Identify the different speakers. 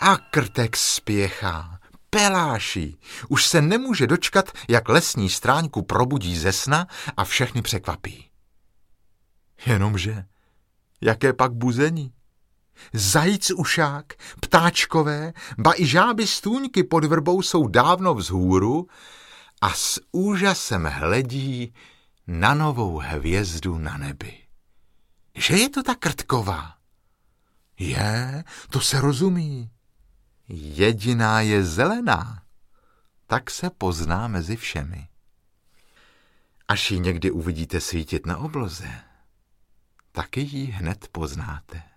Speaker 1: A krtek spěchá, peláší. Už se nemůže dočkat, jak lesní stráňku probudí ze sna a všechny překvapí. Jenomže, jaké pak buzení? Zajíc ušák, ptáčkové, ba i žáby stůňky pod vrbou jsou dávno vzhůru a s úžasem hledí na novou hvězdu na nebi. Že je to ta krtková? To se rozumí. Jediná je zelená, tak se pozná mezi všemi. Až ji někdy uvidíte svítit na obloze, taky ji hned poznáte.